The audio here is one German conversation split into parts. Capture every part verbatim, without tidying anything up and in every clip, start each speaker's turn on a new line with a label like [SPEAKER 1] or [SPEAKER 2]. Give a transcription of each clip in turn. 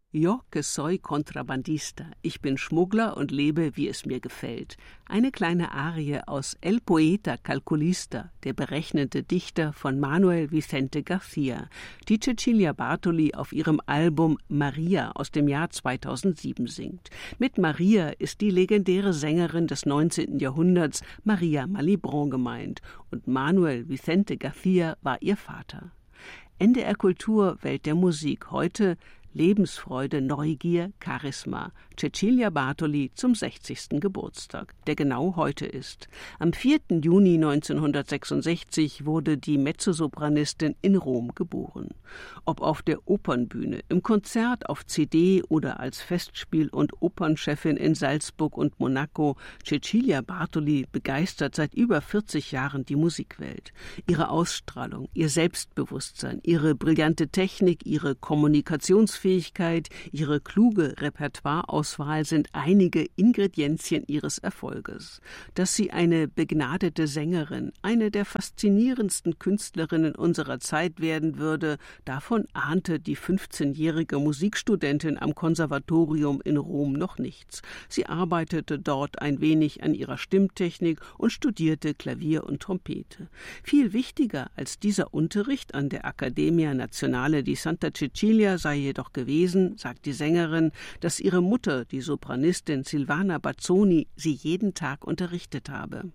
[SPEAKER 1] Yo que soy contrabandista. Ich bin Schmuggler und lebe, wie es mir gefällt. Eine kleine Arie aus El Poeta Calculista, der berechnete Dichter von Manuel Vicente García, die Cecilia Bartoli auf ihrem Album Maria aus dem Jahr zweitausendsieben singt. Mit Maria ist die legendäre Sängerin des neunzehnten Jahrhunderts Maria Malibran gemeint und Manuel Vicente García war ihr Vater. N D R Kultur, Welt der Musik, heute Lebensfreude, Neugier, Charisma. Cecilia Bartoli zum sechzigsten Geburtstag, der genau heute ist. Am vierten Juni neunzehnhundertsechsundsechzig wurde die Mezzosopranistin in Rom geboren. Ob auf der Opernbühne, im Konzert, auf C D oder als Festspiel- und Opernchefin in Salzburg und Monaco, Cecilia Bartoli begeistert seit über vierzig Jahren die Musikwelt. Ihre Ausstrahlung, ihr Selbstbewusstsein, ihre brillante Technik, ihre Kommunikationsfähigkeit, ihre kluge Repertoireauswahl sind einige Ingredienzien ihres Erfolges. Dass sie eine begnadete Sängerin, eine der faszinierendsten Künstlerinnen unserer Zeit werden würde, davon ahnte die fünfzehnjährige Musikstudentin am Konservatorium in Rom noch nichts. Sie arbeitete dort ein wenig an ihrer Stimmtechnik und studierte Klavier und Trompete. Viel wichtiger als dieser Unterricht an der Accademia Nazionale di Santa Cecilia sei jedoch gewesen, sagt die Sängerin, dass ihre Mutter, die Sopranistin Silvana Bazzoni, sie jeden Tag unterrichtet habe.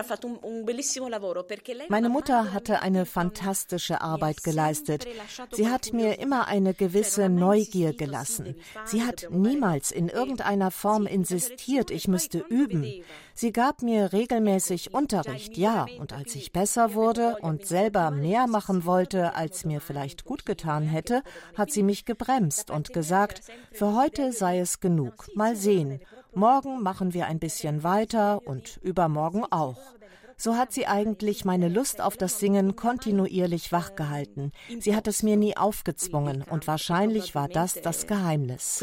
[SPEAKER 2] Meine Mutter hatte eine fantastische Arbeit geleistet. Sie hat mir immer eine gewisse Neugier gelassen. Sie hat niemals in irgendeiner Form insistiert, ich müsste üben. Sie gab mir regelmäßig Unterricht, ja, und als ich besser wurde und selber mehr machen wollte, als mir vielleicht gut getan hätte, hat sie mich gebremst und gesagt, für heute sei es genug. Mal sehen, morgen machen wir ein bisschen weiter und übermorgen auch. So hat sie eigentlich meine Lust auf das Singen kontinuierlich wachgehalten. Sie hat es mir nie aufgezwungen und wahrscheinlich war das das Geheimnis.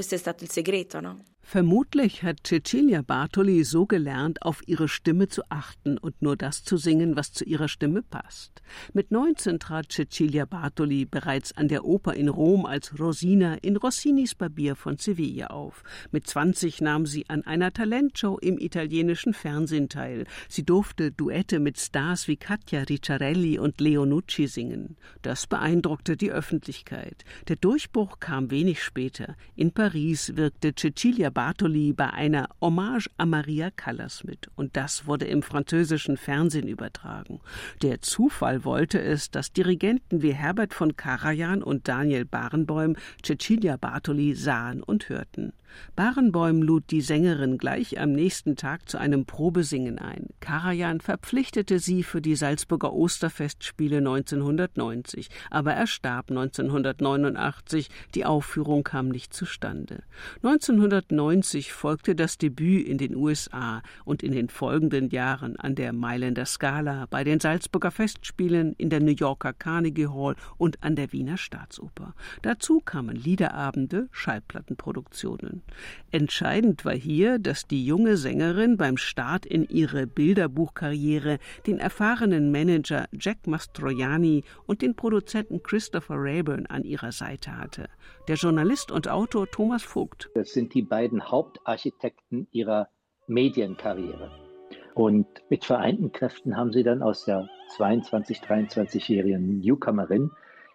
[SPEAKER 1] Vermutlich hat Cecilia Bartoli so gelernt, auf ihre Stimme zu achten und nur das zu singen, was zu ihrer Stimme passt. Mit neunzehn trat Cecilia Bartoli bereits an der Oper in Rom als Rosina in Rossinis Barbier von Sevilla auf. Mit zwanzig nahm sie an einer Talentshow im italienischen Fernsehen teil. Sie durfte Duette mit Stars wie Katja Ricciarelli und Leo Nucci singen. Das beeindruckte die Öffentlichkeit. Der Durchbruch kam wenig später. In Paris wirkte Cecilia Bartoli bei einer Hommage à Maria Callas mit und das wurde im französischen Fernsehen übertragen. Der Zufall wollte es, dass Dirigenten wie Herbert von Karajan und Daniel Barenboim Cecilia Bartoli sahen und hörten. Barenboim lud die Sängerin gleich am nächsten Tag zu einem Probesingen ein. Karajan verpflichtete sie für die Salzburger Osterfestspiele neunzehnhundertneunzig, aber er starb neunzehnhundertneunundachtzig, die Aufführung kam nicht zustande. neunzehnhundertneunzig folgte das Debüt in den U S A und in den folgenden Jahren an der Mailänder Scala, bei den Salzburger Festspielen, in der New Yorker Carnegie Hall und an der Wiener Staatsoper. Dazu kamen Liederabende, Schallplattenproduktionen. Entscheidend war hier, dass die junge Sängerin beim Start in ihre Bilderbuchkarriere den erfahrenen Manager Jack Mastroianni und den Produzenten Christopher Rayburn an ihrer Seite hatte. Der Journalist und Autor Thomas Vogt.
[SPEAKER 3] Das sind die beiden Hauptarchitekten ihrer Medienkarriere. Und mit vereinten Kräften haben sie dann aus der zweiundzwanzig-, dreiundzwanzigjährigen Newcomerin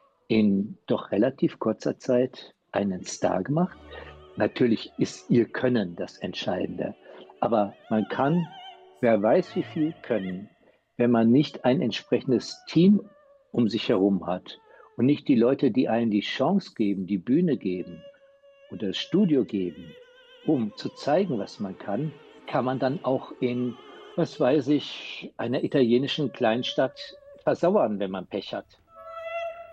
[SPEAKER 3] in doch relativ kurzer Zeit einen Star gemacht. Natürlich ist ihr Können das Entscheidende, aber man kann, wer weiß wie viel können, wenn man nicht ein entsprechendes Team um sich herum hat und nicht die Leute, die einem die Chance geben, die Bühne geben oder das Studio geben, um zu zeigen, was man kann, kann man dann auch in, was weiß ich, einer italienischen Kleinstadt versauern, wenn man Pech hat.